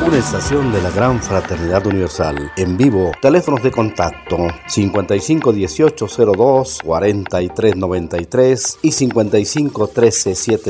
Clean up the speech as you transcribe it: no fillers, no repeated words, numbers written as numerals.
una estación de la Gran Fraternidad Universal. En vivo, teléfonos de contacto 551802-4393 y 5513-7